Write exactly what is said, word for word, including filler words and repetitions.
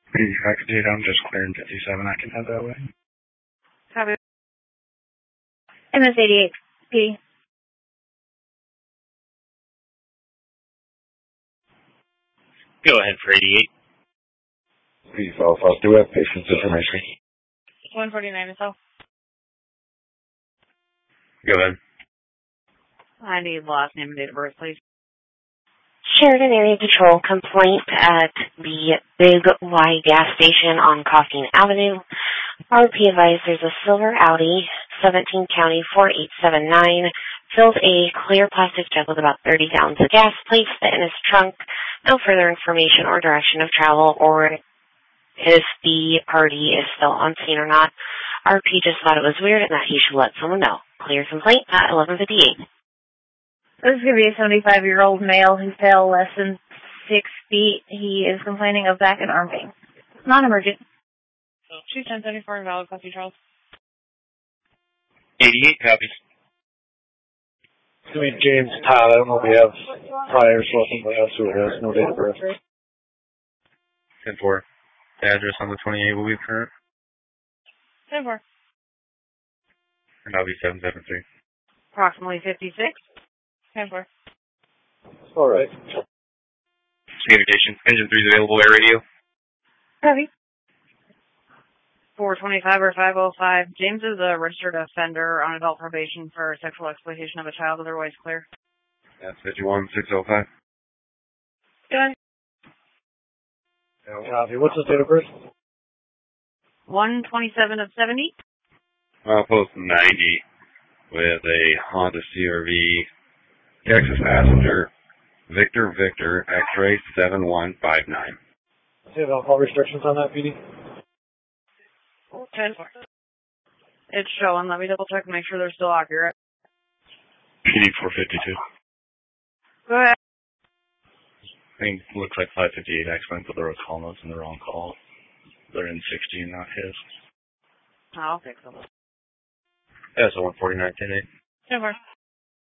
Dude, I'm just clearing fifty-seven. I can head that way. Copy. M S eighty-eight P. Go ahead for eighty-eight. Please, Alpha. Do we have patient's information? one forty-nine itself. Go ahead. I need last name and date of birth, please. Sheridan Area Patrol complaint at the Big Y gas station on Coffeen Avenue. R P advised there's a silver Audi, seventeen County four eight seven nine, filled a clear plastic jug with about thirty gallons of gas, placed it in his trunk. No further information or direction of travel or if the party is still on scene or not. R P just thought it was weird and that he should let someone know. Clear complaint at eleven fifty-eight. This is going to be a seventy-five-year-old male who fell less than six feet. He is complaining of back and arm pain. Non-emergent. two ten seventy-four, valid coffee, Charles. eighty-eight copies. It's going to be James Todd. I don't know if we have priors for somebody else who has no date of birth. ten four. The address on the twenty-eight will be current. ten four. And I'll be seven seven three. Approximately fifty-six. ten four. All right. Communication. Engine three is available air radio. Copy. four twenty-five or five oh five. James is a registered offender on adult probation for sexual exploitation of a child, otherwise clear. That's fifty-one six oh five. Good. Copy. What's his date of birth? one twenty-seven of seventy. I'll post ninety with a Honda C R V Texas passenger Victor Victor X-ray seven one five nine. Do you have alcohol restrictions on that, P D? ten four. It's showing. Let me double check and make sure they're still accurate. P D four fifty-two. Go ahead. I think it looks like five fifty-eight accident, but there were call notes in the wrong call. They're in sixteen, not his. I'll fix them. Yeah, so one forty-nine ten eight. ten four.